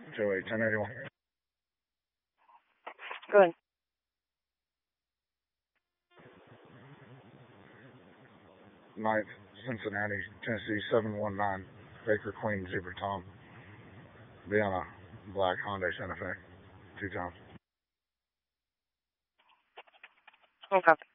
208 1081. Go ahead. 9th, Cincinnati, Tennessee 719, Baker Queen Zebra Tom. Be on a black Hyundai Santa Fe. 2 times. Okay.